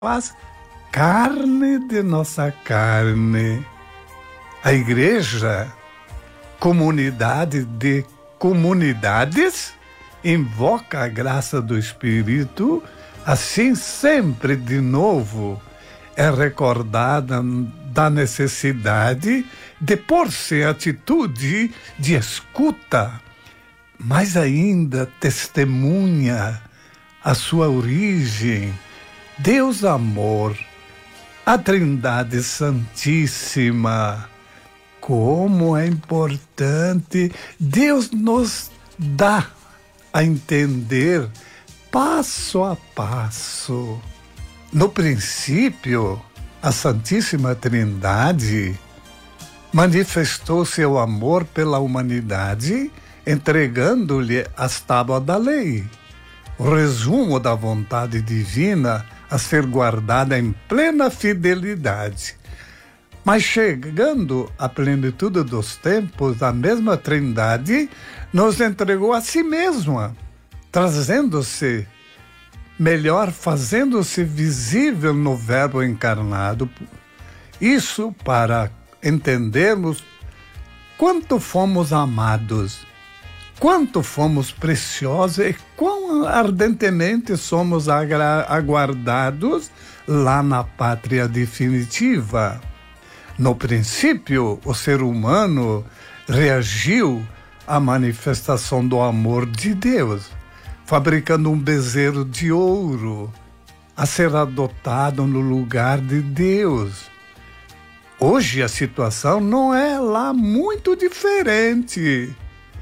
faz carne de nossa carne. A igreja, comunidade de comunidades, invoca a graça do Espírito, assim sempre de novo é recordada da necessidade de pôr-se em atitude de escuta, mas ainda testemunha a sua origem, Deus amor, a Trindade Santíssima. Como é importante Deus nos dá a entender passo a passo. No princípio, a Santíssima Trindade manifestou seu amor pela humanidade, entregando-lhe as tábuas da lei, o resumo da vontade divina a ser guardada em plena fidelidade. Mas chegando à plenitude dos tempos, a mesma Trindade nos entregou a si mesma, trazendo-se melhor, fazendo-se visível no Verbo encarnado. Isso para entendermos quanto fomos amados, quanto fomos preciosos e quão ardentemente somos aguardados lá na pátria definitiva. No princípio, o ser humano reagiu à manifestação do amor de Deus, fabricando um bezerro de ouro a ser adotado no lugar de Deus. Hoje a situação não é lá muito diferente.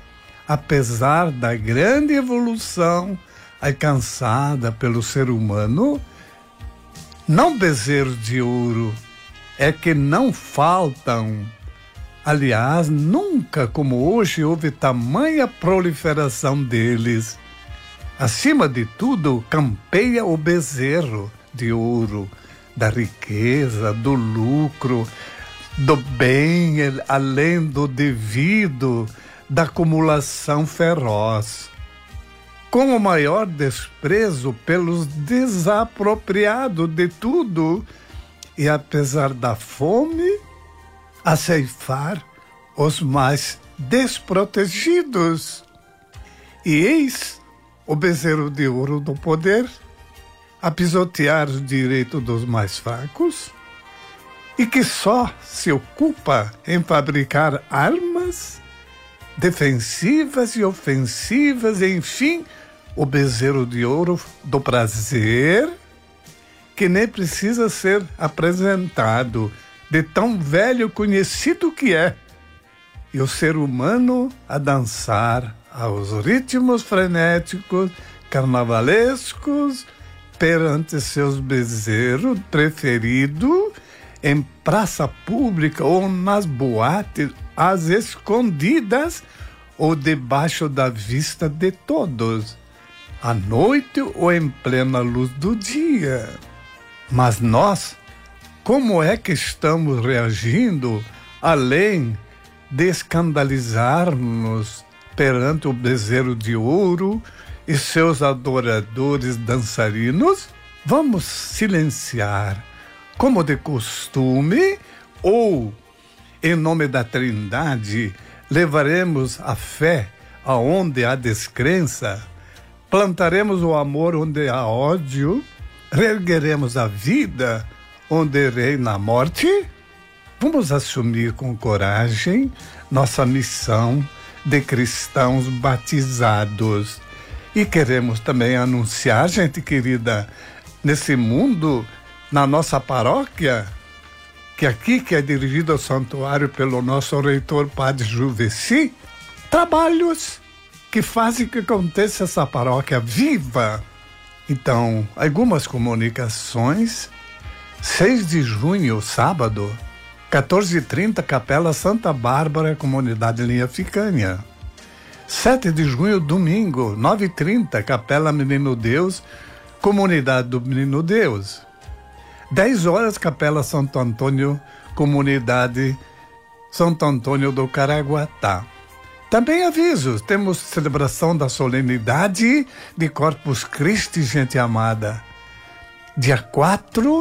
Apesar da grande evolução alcançada pelo ser humano, não bezerros de ouro é que não faltam. Aliás, nunca como hoje houve tamanha proliferação deles. Acima de tudo, campeia o bezerro de ouro, da riqueza, do lucro, do bem além do devido, da acumulação feroz, com o maior desprezo pelos desapropriados de tudo e, apesar da fome, a ceifar os mais desprotegidos. E eis o bezerro de ouro do poder a pisotear os direitos dos mais fracos e que só se ocupa em fabricar armas defensivas e ofensivas, enfim, o bezerro de ouro do prazer, que nem precisa ser apresentado, de tão velho conhecido que é. E o ser humano a dançar aos ritmos frenéticos, carnavalescos, perante seus bezerros preferidos, em praça pública ou nas boates, às escondidas ou debaixo da vista de todos, à noite ou em plena luz do dia. Mas nós, como é que estamos reagindo, além de escandalizar-nos perante o bezerro de ouro e seus adoradores dançarinos? Vamos silenciar, como de costume, ou, em nome da Trindade, levaremos a fé aonde há descrença, plantaremos o amor onde há ódio, reergueremos a vida onde reina a morte? Vamos assumir com coragem nossa missão de cristãos batizados. E queremos também anunciar, gente querida, nesse mundo, na nossa paróquia, que aqui que é dirigido ao santuário pelo nosso reitor Padre Juveci, trabalhos que fazem que aconteça essa paróquia viva. Então, algumas comunicações. 6 de junho, sábado, 14h30, Capela Santa Bárbara, Comunidade Linha Ficânia. 7 de junho, domingo, 9h30, Capela Menino Deus, Comunidade do Menino Deus. 10 horas, Capela Santo Antônio, Comunidade Santo Antônio do Caraguatá. Também avisos, temos celebração da solenidade de Corpus Christi, gente amada. dia 4